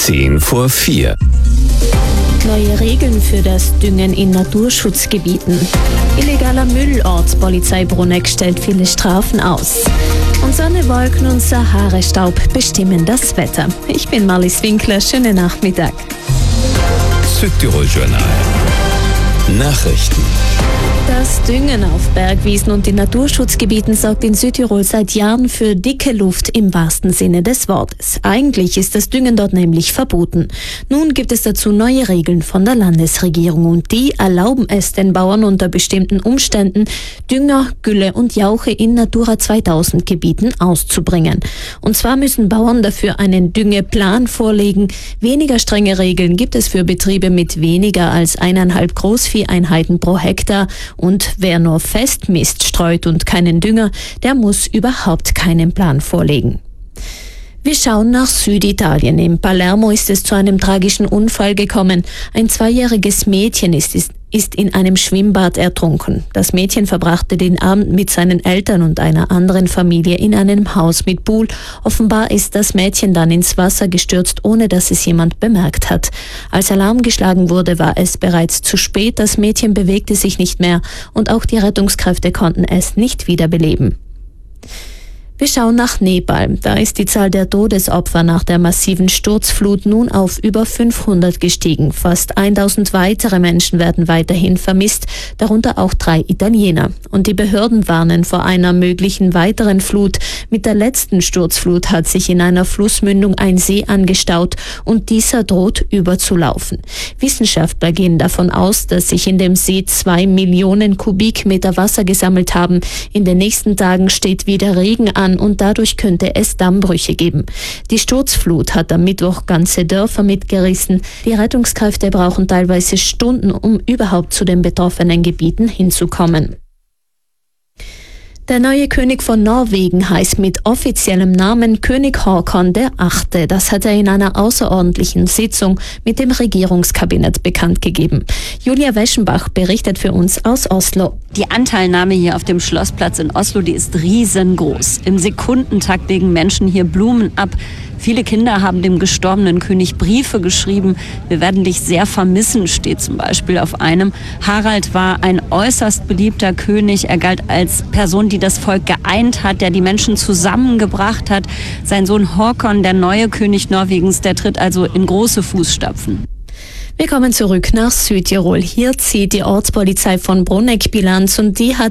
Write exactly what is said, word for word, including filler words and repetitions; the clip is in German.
Zehn vor vier. Neue Regeln für das Düngen in Naturschutzgebieten. Illegaler Müll, Ortspolizei Bruneck stellt viele Strafen aus. Und Sonne, Wolken und Sahara-Staub bestimmen das Wetter. Ich bin Marlies Winkler, schönen Nachmittag. Südtirol-Journal. Nachrichten. Das Düngen auf Bergwiesen und in Naturschutzgebieten sorgt in Südtirol seit Jahren für dicke Luft im wahrsten Sinne des Wortes. Eigentlich ist das Düngen dort nämlich verboten. Nun gibt es dazu neue Regeln von der Landesregierung und die erlauben es den Bauern unter bestimmten Umständen, Dünger, Gülle und Jauche in Natura zweitausend Gebieten auszubringen. Und zwar müssen Bauern dafür einen Düngeplan vorlegen. Weniger strenge Regeln gibt es für Betriebe mit weniger als eineinhalb Großvieheinheiten pro Hektar. Und wer nur Festmist streut und keinen Dünger, der muss überhaupt keinen Plan vorlegen. Wir schauen nach Süditalien. In Palermo ist es zu einem tragischen Unfall gekommen. Ein zweijähriges Mädchen ist, ist, ist in einem Schwimmbad ertrunken. Das Mädchen verbrachte den Abend mit seinen Eltern und einer anderen Familie in einem Haus mit Pool. Offenbar ist das Mädchen dann ins Wasser gestürzt, ohne dass es jemand bemerkt hat. Als Alarm geschlagen wurde, war es bereits zu spät. Das Mädchen bewegte sich nicht mehr und auch die Rettungskräfte konnten es nicht wiederbeleben. Wir schauen nach Nepal. Da ist die Zahl der Todesopfer nach der massiven Sturzflut nun auf über fünfhundert gestiegen. Fast tausend weitere Menschen werden weiterhin vermisst, darunter auch drei Italiener. Und die Behörden warnen vor einer möglichen weiteren Flut. Mit der letzten Sturzflut hat sich in einer Flussmündung ein See angestaut und dieser droht überzulaufen. Wissenschaftler gehen davon aus, dass sich in dem See zwei Millionen Kubikmeter Wasser gesammelt haben. In den nächsten Tagen steht wieder Regen an und dadurch könnte es Dammbrüche geben. Die Sturzflut hat am Mittwoch ganze Dörfer mitgerissen. Die Rettungskräfte brauchen teilweise Stunden, um überhaupt zu den betroffenen Gebieten hinzukommen. Der neue König von Norwegen heißt mit offiziellem Namen König Håkon der Achte. Das hat er in einer außerordentlichen Sitzung mit dem Regierungskabinett bekannt gegeben. Julia Weschenbach berichtet für uns aus Oslo. Die Anteilnahme hier auf dem Schlossplatz in Oslo, die ist riesengroß. Im Sekundentakt legen Menschen hier Blumen ab. Viele Kinder haben dem gestorbenen König Briefe geschrieben. Wir werden dich sehr vermissen, steht zum Beispiel auf einem. Harald war ein äußerst beliebter König. Er galt als Person, die das Volk geeint hat, der die Menschen zusammengebracht hat. Sein Sohn Håkon, der neue König Norwegens, der tritt also in große Fußstapfen. Wir kommen zurück nach Südtirol. Hier zieht die Ortspolizei von Bruneck Bilanz und die hat